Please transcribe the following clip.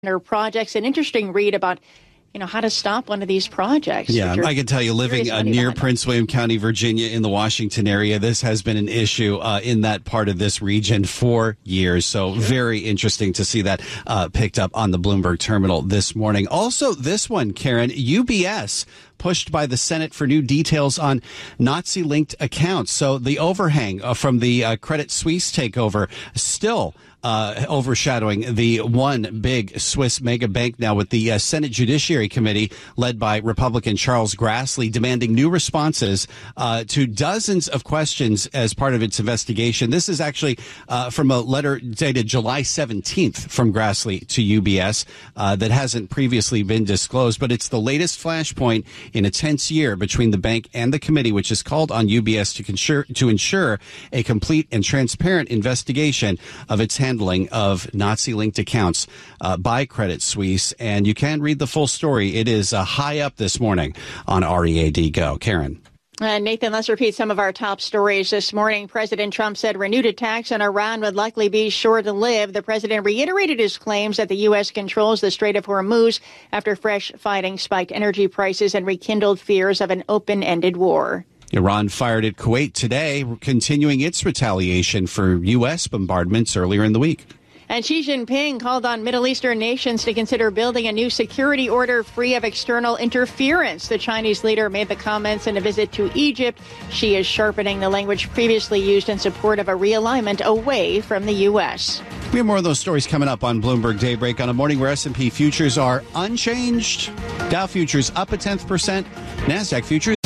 projects. An interesting read about how to stop one of these projects. Yeah, I can tell you, living near Prince William County, Virginia, in the Washington area, this has been an issue in that part of this region for years. So very interesting to see that picked up on the Bloomberg terminal this morning. Also, this one, Karen, UBS pushed by the Senate for new details on Nazi-linked accounts. So the overhang from the Credit Suisse takeover still overshadowing the one big Swiss mega bank now, with the Senate Judiciary Committee led by Republican Charles Grassley demanding new responses to dozens of questions as part of its investigation. This is actually from a letter dated July 17th from Grassley to UBS that hasn't previously been disclosed, but it's the latest flashpoint in a tense year between the bank and the committee, which has called on UBS to ensure a complete and transparent investigation of its handling of Nazi-linked accounts by Credit Suisse. And you can read the full story. It is high up this morning on READ Go. Karen. Nathan, let's repeat some of our top stories this morning. President Trump said renewed attacks on Iran would likely be short-lived. The president reiterated his claims that the U.S. controls the Strait of Hormuz after fresh fighting spiked energy prices and rekindled fears of an open-ended war. Iran fired at Kuwait today, continuing its retaliation for U.S. bombardments earlier in the week. And Xi Jinping called on Middle Eastern nations to consider building a new security order free of external interference. The Chinese leader made the comments in a visit to Egypt. Xi is sharpening the language previously used in support of a realignment away from the U.S. We have more of those stories coming up on Bloomberg Daybreak on a morning where S&P futures are unchanged. Dow futures up 0.1%. NASDAQ futures